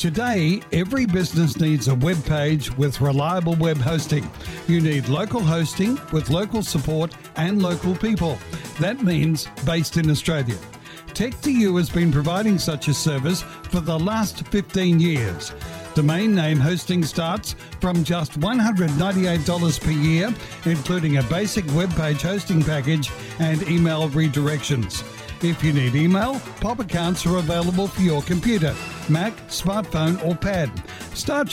Today, every business needs a web page with reliable web hosting. You need local hosting with local support and local people. That means based in Australia. Tech2U has been providing such a service for the last 15 years. Domain name hosting starts from just $198 per year, including a basic web page hosting package and email redirections. If you need email, POP accounts are available for your computer, Mac, smartphone or pad. Start